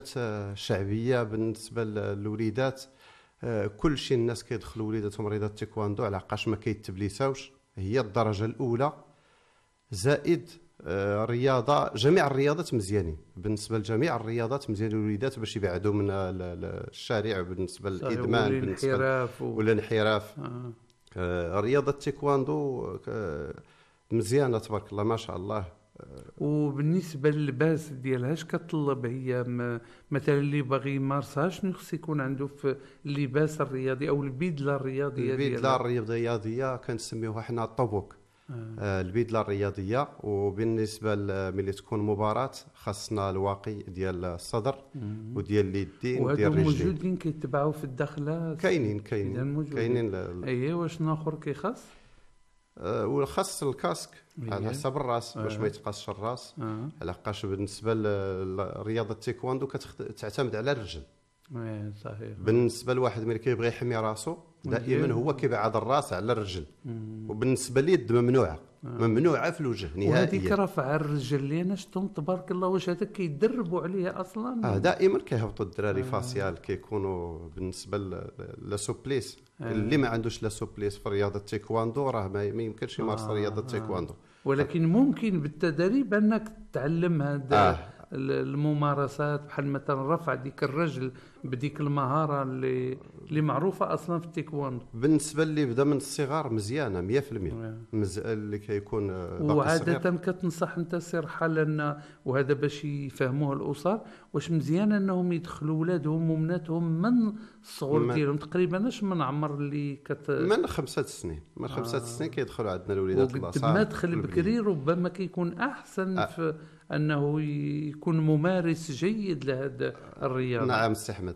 شعبيه بالنسبه للوليدات. كل شيء الناس كيدخلوا وليداتهم رياضه التايكواندو على عقاش ما كيتبليساوش، هي الدرجه الاولى. زائد رياضه، جميع الرياضات مزيانين بالنسبه لجميع الرياضات، مزيان الوليدات باش يبعدوا من الشارع بالنسبه للادمان بالنسبه والانحراف. رياضه التايكواندو مزيانه تبارك الله ما شاء الله. وبالنسبه للباس ديالها اش كتطلب هي مثلا اللي باغي يمارسها شنو خص يكون عنده في اللباس الرياضي او البدله الرياضيه ديالها؟ البدله الرياضيه كنسميوها حنا الطبوك. البدله الرياضيه. وبالنسبه ملي تكون مباراه خاصنا الواقي ديال الصدر وديال اليدين وديال الرجلين. وهادو موجودين كيتباعوا في الداخله؟ كاينين. اييه. واش اخر كيخص؟ والخص الكاسك على حسب الراس باش ما يتقاسش الراس. على حقاش بالنسبه لرياضه التايكواندو كتعتمد على الرجل. صحيح. بالنسبه لواحد ملي كيبغي يحمي راسو دائما هو كيبعد الراس على الرجل. وبالنسبه لليد ممنوعه في الوجه نهائيا. وهذيك رفع الرجل اللي انا شفتهم تبارك الله، واش هذاك كيدربوا عليه اصلا؟ دائما كيهبطوا الدراري فاسيال كيكونوا بالنسبه للسوبليس. اللي ما عندوش لا سوبليس في رياضه التايكواندو راه ما يمكنش يمارس رياضه التايكواندو. ولكن ممكن بالتدريب انك تعلم هذا الممارسات، بحال مثلا رفع ديك الرجل بديك المهاره اللي معروفه اصلا في التايكواندو. بالنسبه اللي بدا من الصغار مزيانه 100%. اللي كيكون وعاده كتنصح انت سير حال وهذا باش يفهموه الاسر، واش مزيان انهم يدخلوا ولادهم ومناتهم من الصغر ديالهم تقريبا اش من عمر اللي من 5 سنين. من 5 سنين كيدخلوا عندنا الوليدات البصار. ما دخل بكري ربما كيكون احسن في انه يكون ممارس جيد لهذا الرياضه. نعم سي احمد.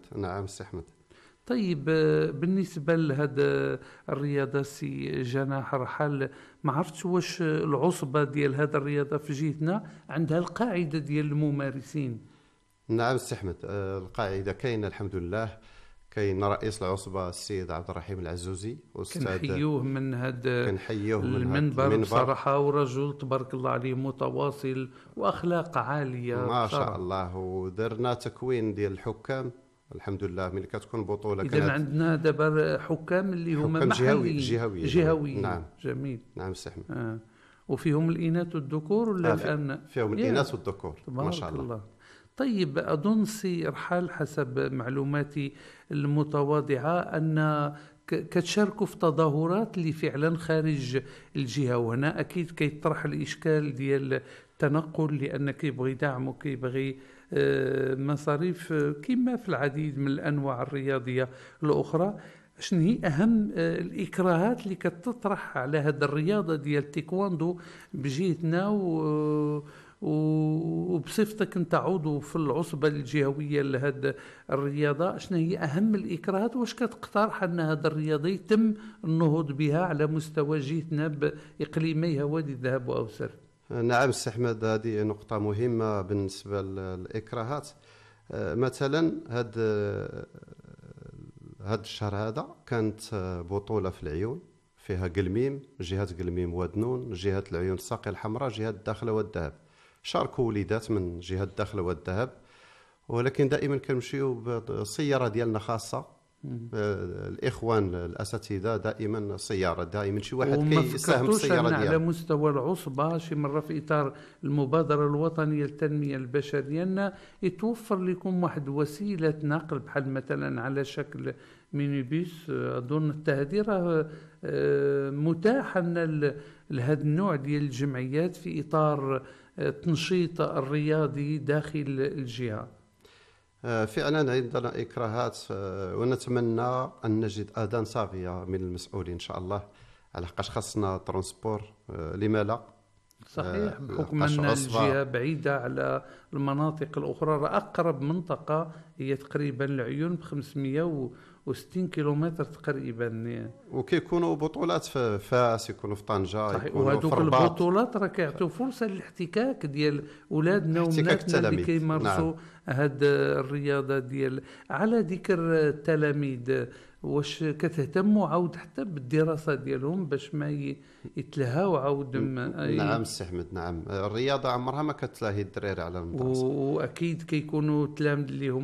طيب بالنسبه لهذا الرياضه سي جناح رحال، ما عرفتش واش العصبه ديال هذا الرياضه في جهتنا عندها القاعده ديال الممارسين؟ نعم سي احمد. القاعده كاينه الحمد لله. كاين رئيس العصبه السيد عبد الرحيم العزوزي، استاذ كنحيوه من هذا المنبر بصراحه، ورجل تبارك الله عليه متواصل واخلاق عاليه ما شاء الله. ودرنا تكوين ديال الحكام الحمد لله. ملي كتكون بطوله اذا عندنا دابا حكام اللي هما جهويين. نعم جميل. نعم سي احمد. وفيهم الاناث والذكور ولا الان فيهم الاناث والذكور ما شاء الله. طيب أظن سي رحال حسب معلوماتي المتواضعة أن كتشاركوا في تظاهرات اللي فعلا خارج الجهة، وهنا أكيد كيطرح الإشكال ديال التنقل، لأن كيبغي دعم وكيبغي مصاريف كما في العديد من الأنواع الرياضية الأخرى. شنو هي أهم الإكراهات اللي كتطرح على هذه الرياضة ديال التايكواندو بجهتنا وبصفتك انت عضو في العصبه الجهويه لهذه الرياضه؟ شنو هي اهم الاكراهات؟ واش كتقترح ان هذا الرياضه يتم النهوض بها على مستوى جهتنا باقليميها وادي الذهب واوسر؟ نعم سي احمد، هذه نقطه مهمه بالنسبه للاكراهات. مثلا هذا الشهر هذا كانت بطوله في العيون فيها قلميم، جهه قلميم ودنون، جهه العيون الساقيه الحمراء، جهه الداخله والذهب. شاركوا وليدات من جهه الداخله والذهب، ولكن دائما كنمشيو بالسياره ديالنا خاصه. الاخوان الاساتذه دائما سياره، دائما شي واحد كيساهم في السياره ديالو. على مستوى العصبه شي مره في اطار المبادره الوطنيه للتنميه البشريه ان يتوفر لكم واحد وسيله نقل بحال مثلا على شكل مينيبيس. اظن التهديره متاحه لهذا النوع ديال الجمعيات في اطار التنشيط الرياضي داخل الجهه. فعلا عندنا إكراهات، ونتمنى أن نجد أذان صاغية من المسؤولين إن شاء الله، على حقاش خاصنا ترونسبور. لما لا؟ صحيح، بحكم أن الجهة بعيدة على المناطق الأخرى. أقرب منطقة هي تقريبا العيون ب560 كيلومتر تقريبا. وكيكونوا بطولات في فاس، يكونوا في طنجة، وهذوك البطولات راه كيعطيو فرصة للاحتكاك ديال أولادنا وبناتنا اللي كيمارسوا هاد الرياضة ديال. على ذكر التلاميذ، واش كتهتموا عاود حتى بالدراسة ديالهم باش ما يتلهاو عاود؟ نعم سي احمد، نعم. الرياضة عمرها ما كتلاهي الدراري على المطلق. واكيد كيكونوا تلامذ اللي